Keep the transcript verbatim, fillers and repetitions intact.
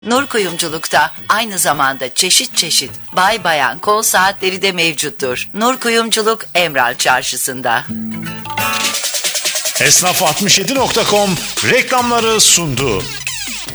Nur Kuyumculuk'ta aynı zamanda çeşit çeşit bay bayan kol saatleri de mevcuttur. Nur Kuyumculuk Emral Çarşısı'nda. Esnaf altmış yedi nokta com reklamları sundu.